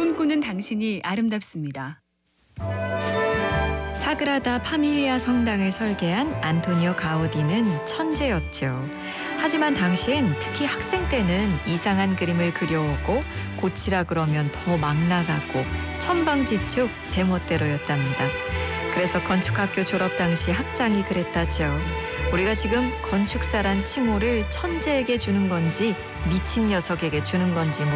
꿈꾸는 당신이 아름답습니다. 사그라다 파밀리아 성당을 설계한 안토니오 가우디는 천재였죠. 하지만 당시엔 특히 학생 때는 이상한 그림을 그려오고 고치라 그러면 더 막 나가고 천방지축 제멋대로였답니다. 그래서 건축학교 졸업 당시 학장이 그랬다죠. 우리가 지금 건축사란 칭호를 천재에게 주는 건지 미친 녀석에게 주는 건지